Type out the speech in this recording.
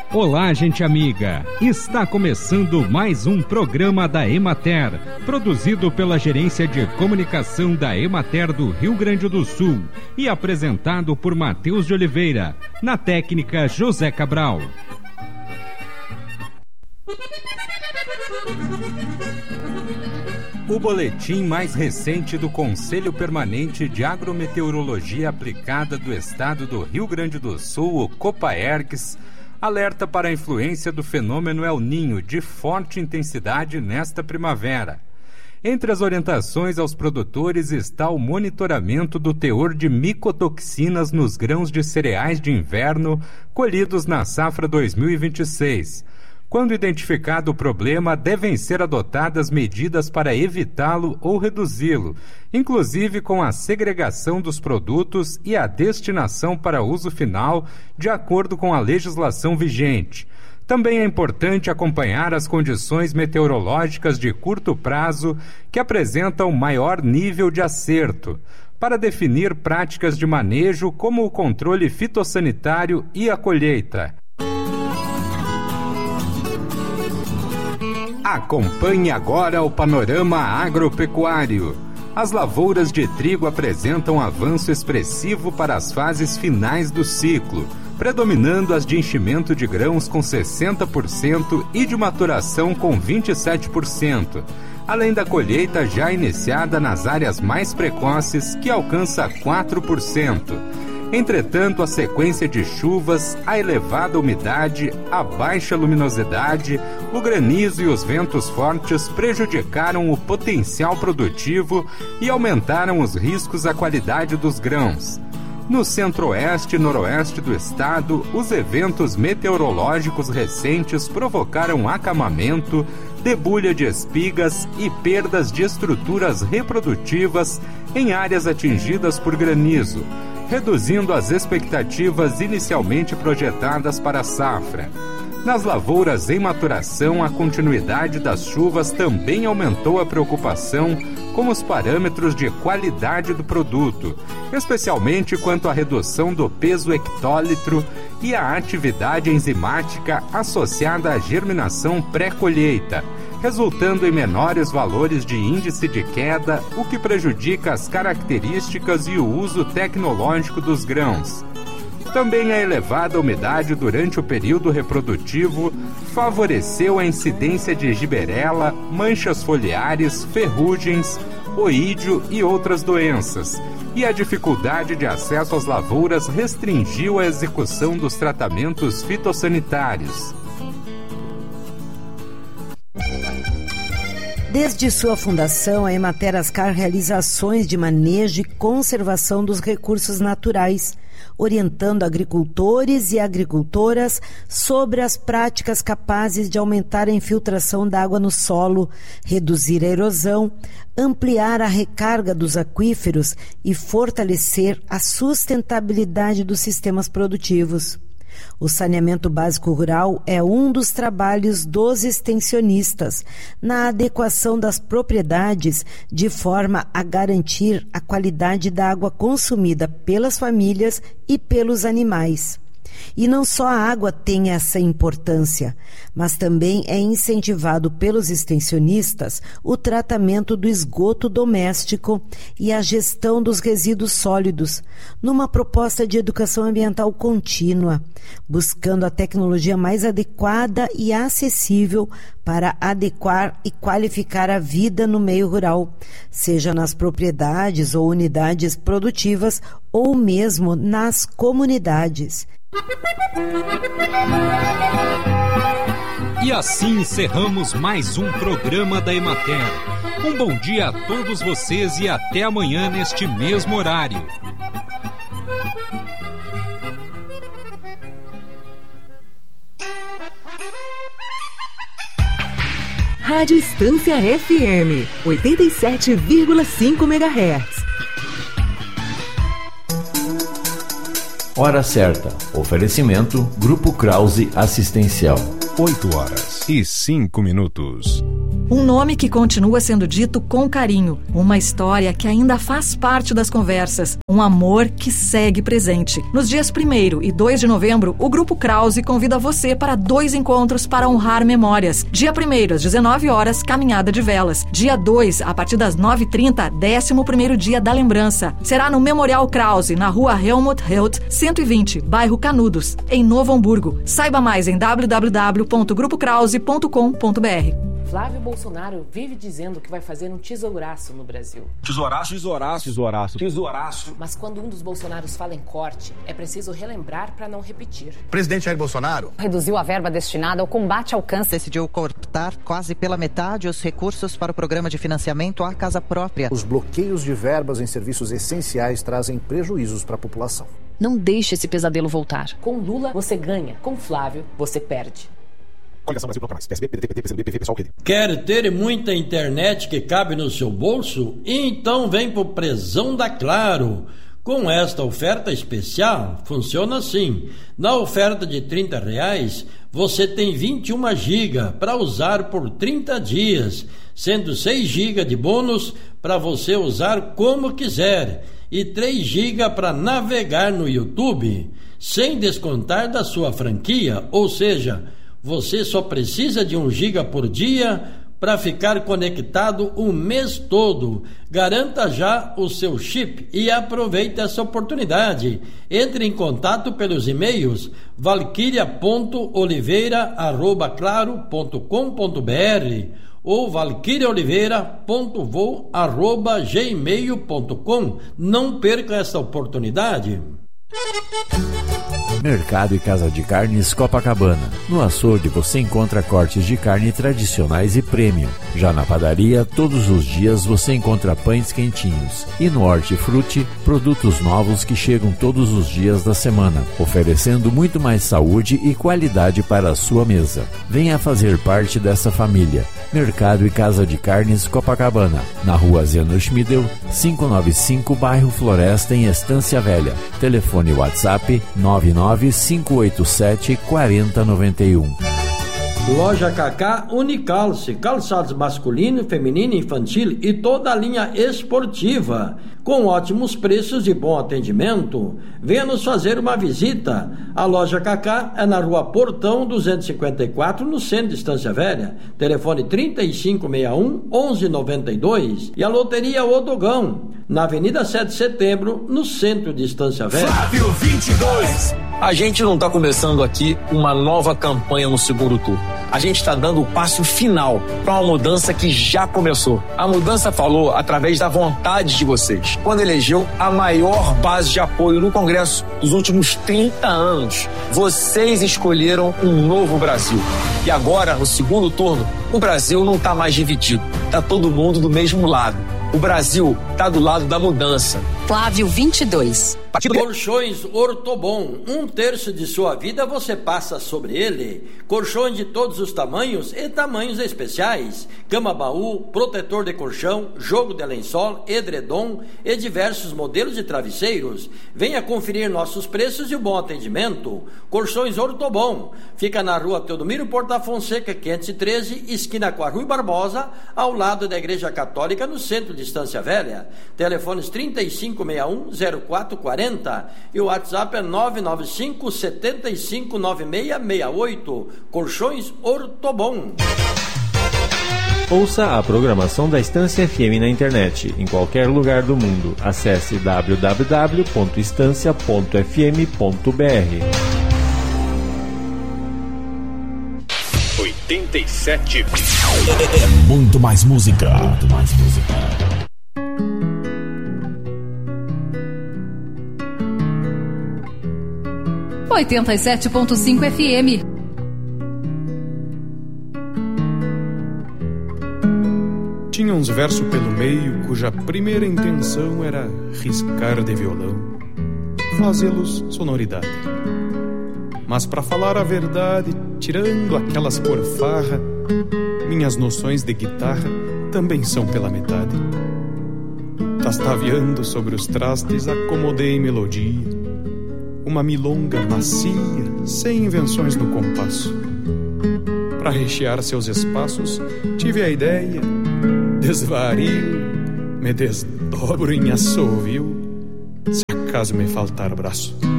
Olá, gente amiga! Está começando mais um programa da Emater, produzido pela Gerência de Comunicação da Emater do Rio Grande do Sul e apresentado por Matheus de Oliveira, na técnica José Cabral. O boletim mais recente do Conselho Permanente de Agrometeorologia Aplicada do Estado do Rio Grande do Sul, o Copaergs, alerta para a influência do fenômeno El Niño de forte intensidade nesta primavera. Entre as orientações aos produtores está o monitoramento do teor de micotoxinas nos grãos de cereais de inverno colhidos na safra 2026. Quando identificado o problema, devem ser adotadas medidas para evitá-lo ou reduzi-lo, inclusive com a segregação dos produtos e a destinação para uso final, de acordo com a legislação vigente. Também é importante acompanhar as condições meteorológicas de curto prazo que apresentam maior nível de acerto, para definir práticas de manejo como o controle fitossanitário e a colheita. Acompanhe agora o panorama agropecuário. As lavouras de trigo apresentam avanço expressivo para as fases finais do ciclo, predominando as de enchimento de grãos com 60% e de maturação com 27%, além da colheita já iniciada nas áreas mais precoces, que alcança 4%. Entretanto, a sequência de chuvas, a elevada umidade, a baixa luminosidade, o granizo e os ventos fortes prejudicaram o potencial produtivo e aumentaram os riscos à qualidade dos grãos. No centro-oeste e noroeste do estado, os eventos meteorológicos recentes provocaram acamamento, debulha de espigas e perdas de estruturas reprodutivas em áreas atingidas por granizo, reduzindo as expectativas inicialmente projetadas para a safra. Nas lavouras em maturação, a continuidade das chuvas também aumentou a preocupação com os parâmetros de qualidade do produto, especialmente quanto à redução do peso hectolitro e à atividade enzimática associada à germinação pré-colheita, resultando em menores valores de índice de queda, o que prejudica as características e o uso tecnológico dos grãos. Também a elevada umidade durante o período reprodutivo favoreceu a incidência de giberela, manchas foliares, ferrugens, oídio e outras doenças, e a dificuldade de acesso às lavouras restringiu a execução dos tratamentos fitossanitários. Desde sua fundação, a Emater Ascar realiza ações de manejo e conservação dos recursos naturais, orientando agricultores e agricultoras sobre as práticas capazes de aumentar a infiltração da água no solo, reduzir a erosão, ampliar a recarga dos aquíferos e fortalecer a sustentabilidade dos sistemas produtivos. O saneamento básico rural é um dos trabalhos dos extensionistas na adequação das propriedades de forma a garantir a qualidade da água consumida pelas famílias e pelos animais. E não só a água tem essa importância, mas também é incentivado pelos extensionistas o tratamento do esgoto doméstico e a gestão dos resíduos sólidos, numa proposta de educação ambiental contínua, buscando a tecnologia mais adequada e acessível para adequar e qualificar a vida no meio rural, seja nas propriedades ou unidades produtivas ou mesmo nas comunidades. E assim encerramos mais um programa da Emater. Um bom dia a todos vocês e até amanhã neste mesmo horário. Rádio Estância FM, 87,5 MHz. Hora certa. Oferecimento Grupo Krause Assistencial. 8h05. Um nome que continua sendo dito com carinho, uma história que ainda faz parte das conversas, um amor que segue presente. Nos dias 1º e 2 de novembro, o Grupo Krause convida você para 2 encontros para honrar memórias. Dia 1º, às 19 horas, caminhada de velas. Dia 2, a partir das 9h30, 11º dia da lembrança. Será no Memorial Krause, na rua Helmut Hilt, 120, bairro Canudos, em Novo Hamburgo. Saiba mais em www.grupokrause.com.br. Flávio Bolsonaro vive dizendo que vai fazer um tesouraço no Brasil. Tesouraço? Tesouraço. Tesouraço. Tesouraço. Mas quando um dos Bolsonaros fala em corte, é preciso relembrar para não repetir. O presidente Jair Bolsonaro reduziu a verba destinada ao combate ao câncer. Decidiu cortar quase pela metade os recursos para o programa de financiamento à casa própria. Os bloqueios de verbas em serviços essenciais trazem prejuízos para a população. Não deixe esse pesadelo voltar. Com Lula, você ganha. Com Flávio, você perde. Quer ter muita internet que cabe no seu bolso? Então vem pro Prezão da Claro. Com esta oferta especial, funciona assim. Na oferta de R$30, você tem 21 GB para usar por 30 dias, sendo 6 GB de bônus para você usar como quiser e 3 GB para navegar no YouTube, sem descontar da sua franquia, ou seja, você só precisa de 1 GB por dia para ficar conectado o mês todo. Garanta já o seu chip e aproveite essa oportunidade. Entre em contato pelos e-mails valquíria.oliveira@claro.com.br ou valquiriaoliveira.voo@gmail.com. Não perca essa oportunidade. Mercado e Casa de Carnes Copacabana. No açougue você encontra cortes de carne tradicionais e premium. Já na padaria, todos os dias você encontra pães quentinhos. E no Hortifruti, produtos novos que chegam todos os dias da semana, oferecendo muito mais saúde e qualidade para a sua mesa. Venha fazer parte dessa família. Mercado e Casa de Carnes Copacabana, na rua Zeno Schmidel, 595, bairro Floresta, em Estância Velha. Telefone WhatsApp 995874091. Loja Cacá Unicalce, calçados masculino, feminino, infantil e toda a linha esportiva, com ótimos preços e bom atendimento. Venha nos fazer uma visita. A Loja Cacá é na rua Portão 254, no centro de Estância Velha. Telefone 3561-1192. E a Loteria Odogão, na Avenida 7 de Setembro, no centro de Estância Velha. Flávio 22. A gente não está começando aqui uma nova campanha no segundo turno. A gente está dando o passo final para uma mudança que já começou. A mudança falou através da vontade de vocês, quando elegeu a maior base de apoio no Congresso dos últimos 30 anos. Vocês escolheram um novo Brasil. E agora, no segundo turno, o Brasil não está mais dividido. Está todo mundo do mesmo lado. O Brasil está do lado da mudança. Flávio 22. Colchões Ortobon, 1/3 de sua vida você passa sobre ele. Colchões de todos os tamanhos e tamanhos especiais. Cama baú, protetor de colchão, jogo de lençol, edredom e diversos modelos de travesseiros. Venha conferir nossos preços e o bom atendimento. Colchões Ortobon, fica na rua Teodomiro Porta Fonseca, 513, esquina com a Rui Barbosa, ao lado da Igreja Católica, no centro de Estância Velha. Telefones 3561-0440 e o WhatsApp é 995-759668. Colchões Ortobon. Ouça a programação da Estância FM na internet, em qualquer lugar do mundo. Acesse www.estancia.fm.br. 87. É muito mais música. Muito mais música. FM 87.5 FM. Tinha uns versos pelo meio cuja primeira intenção era riscar de violão, fazê-los sonoridade. Mas pra falar a verdade, tirando aquelas por farra, minhas noções de guitarra também são pela metade. Tastaviando sobre os trastes acomodei melodia, uma milonga macia, sem invenções no compasso. Para rechear seus espaços, tive a ideia, desvario, me desdobro em assovio, se acaso me faltar braço.